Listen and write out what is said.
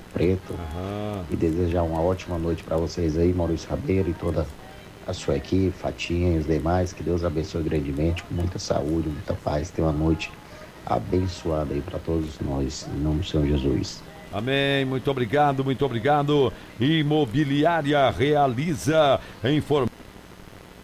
Preto. E desejar uma ótima noite para vocês aí, Maurício Rabeiro e toda a sua equipe, Fatinha e os demais. Que Deus abençoe grandemente, com muita saúde, muita paz. Tenha uma noite abençoada aí para todos nós, em nome do Senhor Jesus. Amém, muito obrigado, muito obrigado. Imobiliária Realiza,